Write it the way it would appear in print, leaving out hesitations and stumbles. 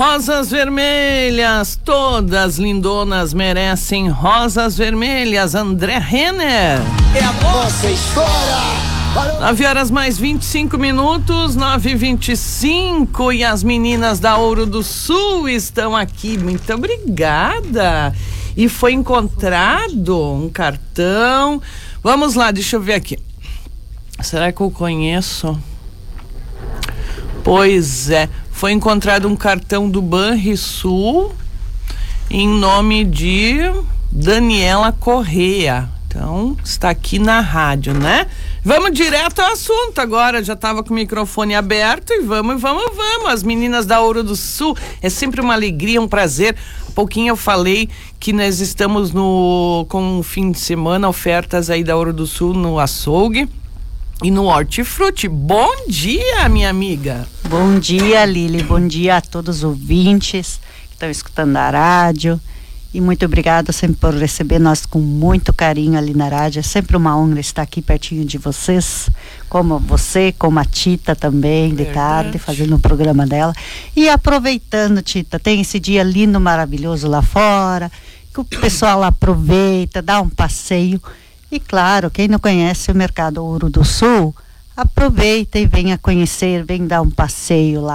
Rosas vermelhas, todas lindonas merecem rosas vermelhas. André Renner. É a nossa história. 9 horas mais 25 minutos, 9h25, e as meninas da Ouro do Sul estão aqui. Muito obrigada. E foi encontrado um cartão. Vamos lá, deixa eu ver aqui. Será que eu conheço? Pois é, foi encontrado um cartão do Banrisul em nome de Daniela Correia. Então, está aqui na rádio, né? Vamos direto ao assunto agora. Já estava com o microfone aberto e vamos. As meninas da Ouro do Sul, é sempre uma alegria, um prazer. Há pouquinho eu falei que nós estamos com um fim de semana, ofertas aí da Ouro do Sul no açougue e no Hortifruti. Bom dia, minha amiga. Bom dia, Lili. Bom dia a todos os ouvintes que estão escutando a rádio. E muito obrigada sempre por receber nós com muito carinho ali na rádio. É sempre uma honra estar aqui pertinho de vocês, como você, como a Tita também, de tarde, fazendo o programa dela. E aproveitando, Tita, tem esse dia lindo, maravilhoso lá fora, que o pessoal aproveita, dá um passeio. E claro, quem não conhece o Mercado Ouro do Sul, aproveita e venha conhecer, vem dar um passeio lá.